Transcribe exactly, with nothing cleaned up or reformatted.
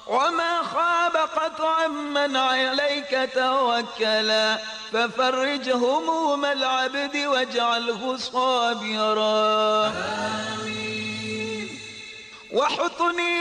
وما خاب قطعا من عليك توكلا، ففرج هموم العبد واجعله صابرا. آمين. وحطني